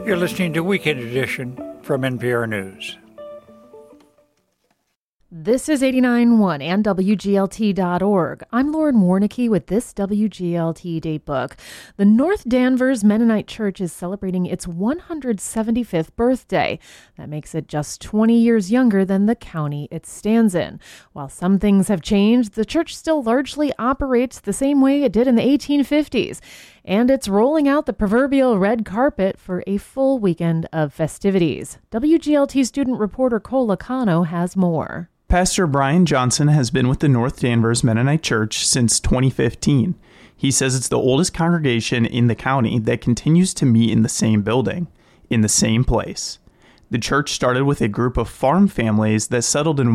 You're listening to Weekend Edition from NPR News. This is 89.1 and WGLT.org. I'm Lauren Warnicki with this WGLT Datebook. The North Danvers Mennonite Church is celebrating its 175th birthday. That makes it just 20 years younger than the county it stands in. While some things have changed, the church still largely operates the same way it did in the 1850s. And it's rolling out the proverbial red carpet for a full weekend of festivities. WGLT student reporter Cole Lacano has more. Pastor Brian Johnson has been with the North Danvers Mennonite Church since 2015. He says it's the oldest congregation in the county that continues to meet in the same building, in the same place. The church started with a group of farm families that settled in